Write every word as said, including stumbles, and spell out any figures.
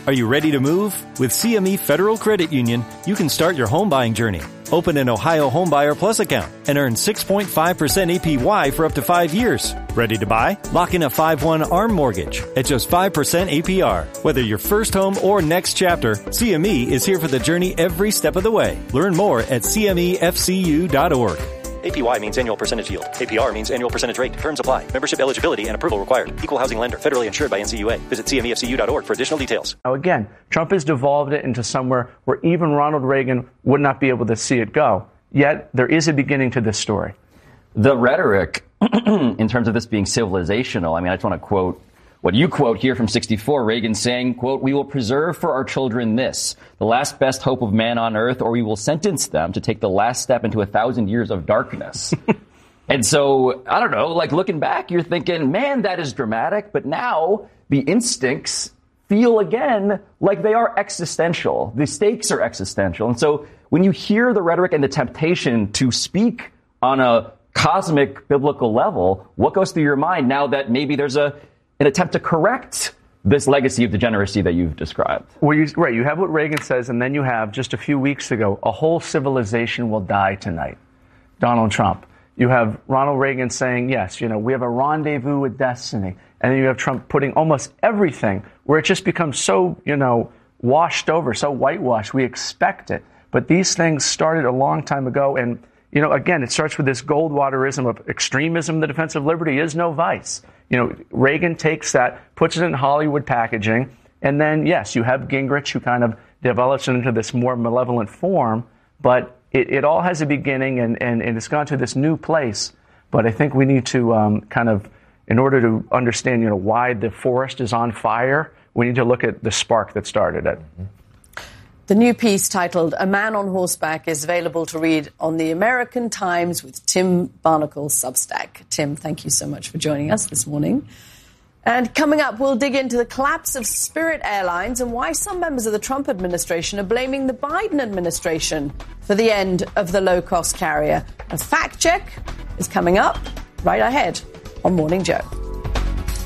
Are you ready to move? With C M E Federal Credit Union, you can start your home buying journey. Open an Ohio Homebuyer Plus account and earn six point five percent A P Y for up to five years. Ready to buy? Lock in a five one ARM mortgage at just five percent A P R. Whether your first home or next chapter, C M E is here for the journey every step of the way. Learn more at C M E F C U dot org. A P Y means annual percentage yield. A P R means annual percentage rate. Terms apply. Membership eligibility and approval required. Equal housing lender. Federally insured by N C U A. Visit C M E F C U dot org for additional details. Now again, Trump has devolved it into somewhere where even Ronald Reagan would not be able to see it go. Yet there is a beginning to this story. The rhetoric in terms of this being civilizational, I mean, I just want to quote what you quote here from sixty-four, Reagan saying, quote, "We will preserve for our children this, the last best hope of man on earth, or we will sentence them to take the last step into a thousand years of darkness." And so, I don't know, like looking back, you're thinking, man, that is dramatic. But now the instincts feel again like they are existential. The stakes are existential. And so when you hear the rhetoric and the temptation to speak on a cosmic biblical level, what goes through your mind now that maybe there's a an attempt to correct this legacy of degeneracy that you've described? Well, you, right, you have what Reagan says, and then you have, just a few weeks ago, a whole civilization will die tonight. Donald Trump. You have Ronald Reagan saying, yes, you know, we have a rendezvous with destiny. And then you have Trump putting almost everything where it just becomes so, you know, washed over, so whitewashed. We expect it. But these things started a long time ago. And, you know, again, it starts with this Goldwaterism of extremism. The defense of liberty is no vice. You know, Reagan takes that, puts it in Hollywood packaging, and then, yes, you have Gingrich who kind of develops it into this more malevolent form, but it, it all has a beginning, and, and, and it's gone to this new place. But I think we need to um, kind of, in order to understand, you know, why the forest is on fire, we need to look at the spark that started it. Mm-hmm. The new piece titled A Man on Horseback is available to read on the American Times with Tim Barnacle's Substack. Tim, thank you so much for joining us this morning. And coming up, we'll dig into the collapse of Spirit Airlines and why some members of the Trump administration are blaming the Biden administration for the end of the low-cost carrier. A fact check is coming up right ahead on Morning Joe.